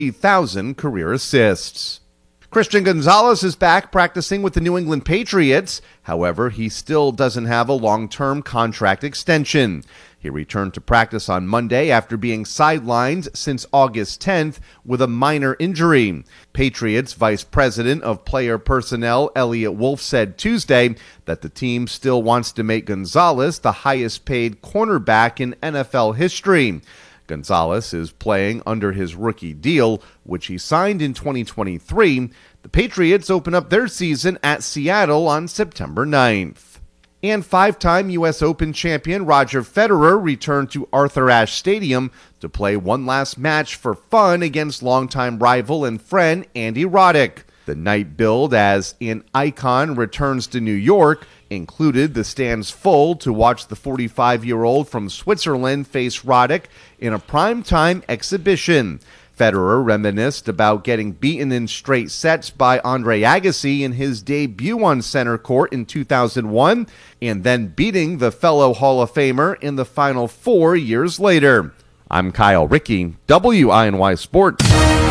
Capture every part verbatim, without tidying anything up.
thousand career assists. Christian Gonzalez is back practicing with the New England Patriots. However, he still doesn't have a long-term contract extension. He returned to practice on Monday after being sidelined since August tenth with a minor injury. Patriots Vice President of Player Personnel Elliot Wolf said Tuesday that the team still wants to make Gonzalez the highest-paid cornerback in N F L history. Gonzalez is playing under his rookie deal, which he signed in twenty twenty-three. The Patriots open up their season at Seattle on September ninth. And five-time U S Open champion Roger Federer returned to Arthur Ashe Stadium to play one last match for fun against longtime rival and friend Andy Roddick. The night billed as an icon returns to New York included the stands full to watch the forty-five-year-old from Switzerland face Roddick in a primetime exhibition. Federer reminisced about getting beaten in straight sets by Andre Agassi in his debut on center court in two thousand one, and then beating the fellow Hall of Famer in the final four years later. I'm Kyle Rickey, W I N Y Sports.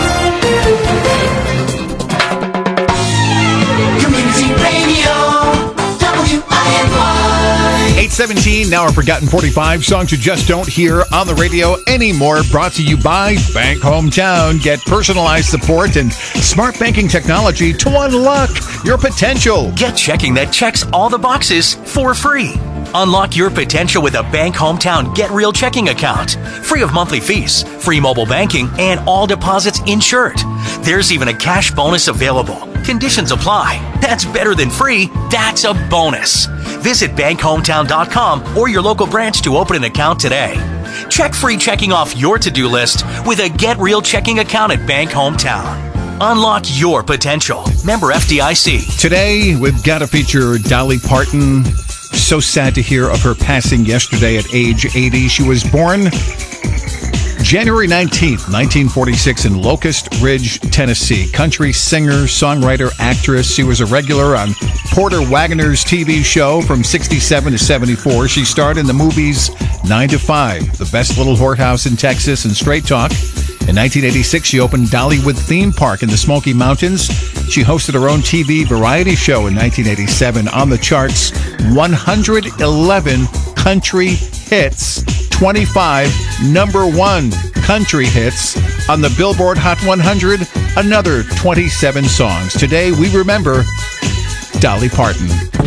Community Radio, W I N Y. eight seventeen, now a forgotten forty-five songs you just don't hear on the radio anymore. Brought to you by Bank Hometown. Get personalized support and smart banking technology to unlock your potential. Get checking that checks all the boxes for free. Unlock your potential with a Bank Hometown Get Real checking account. Free of monthly fees, free mobile banking, and all deposits insured. There's even a cash bonus available. Conditions apply. That's better than free. That's a bonus. Visit bank hometown dot com or your local branch to open an account today. Check free checking off your to-do list with a Get Real checking account at Bank Hometown. Unlock your potential. Member F D I C. Today, we've got to feature Dolly Parton. So sad to hear of her passing yesterday at age eighty. She was born January nineteenth, nineteen forty-six in Locust Ridge, Tennessee. Country singer, songwriter, actress. She was a regular on Porter Wagoner's T V show from sixty-seven to seventy-four. She starred in the movies nine to five, The Best Little Whorehouse in Texas, and Straight Talk. In nineteen eighty-six, she opened Dollywood Theme Park in the Smoky Mountains. She hosted her own T V variety show in nineteen eighty-seven. On the charts, one hundred eleven country hits, twenty-five number one country hits. On the Billboard Hot one hundred, another twenty-seven songs. Today, we remember Dolly Parton.